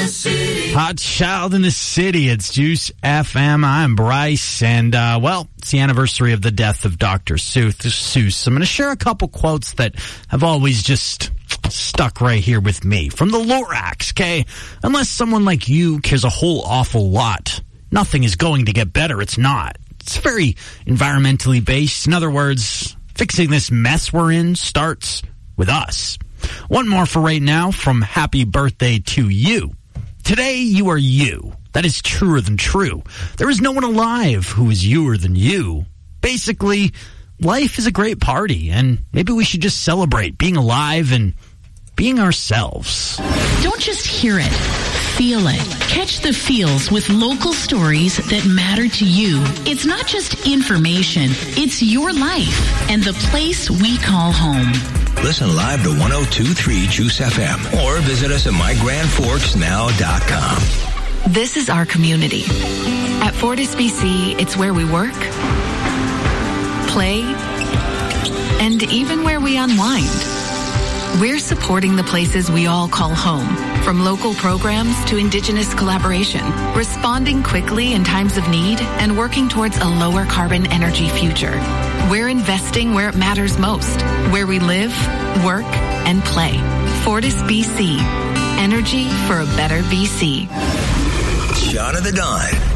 the city. Hot child in the city. It's Juice FM. I'm Bryce, and it's the anniversary of the death of Dr. Seuss. I'm going to share a couple quotes that have always just stuck right here with me from the Lorax. Okay, unless someone like you cares a whole awful lot, nothing is going to get better. It's not. It's very environmentally based. In other words, fixing this mess we're in starts with us. One more for right now from Happy Birthday to You. Today, you are you. That is truer than true. There is no one alive who is youer than you. Basically, life is a great party, and maybe we should just celebrate being alive and being ourselves. Don't just hear it. Feel it. Catch the feels with local stories that matter to you. It's not just information. It's your life and the place we call home. Listen live to 102.3 Juice FM or visit us at mygrandforksnow.com. This is our community. At Fortis BC, it's where we work, play, and even where we unwind. We're supporting the places we all call home, from local programs to Indigenous collaboration, responding quickly in times of need, and working towards a lower carbon energy future. We're investing where it matters most, where we live, work, and play. Fortis BC. Energy for a better BC. Shot of the Dawn.